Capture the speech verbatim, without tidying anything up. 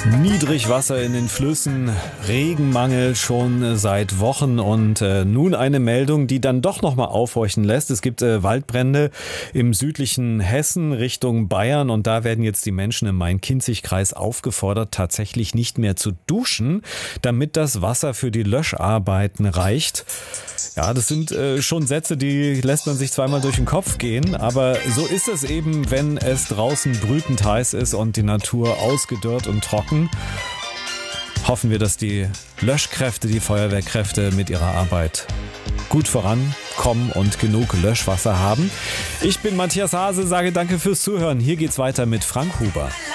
Niedrigwasser in den Flüssen, Regenmangel schon seit Wochen und äh, nun eine Meldung, die dann doch nochmal aufhorchen lässt. Es gibt äh, Waldbrände im südlichen Hessen Richtung Bayern und da werden jetzt die Menschen im Main-Kinzig-Kreis aufgefordert, tatsächlich nicht mehr zu duschen, damit das Wasser für die Löscharbeiten reicht. Ja, das sind äh, schon Sätze, die lässt man sich zweimal durch den Kopf gehen, aber so ist es eben, wenn es draußen brütend heiß ist und die Natur ausgedörrt und trocken. Hoffen wir, dass die Löschkräfte, die Feuerwehrkräfte mit ihrer Arbeit gut vorankommen und genug Löschwasser haben. Ich bin Matthias Hase, sage danke fürs Zuhören. Hier geht's weiter mit Frank Huber.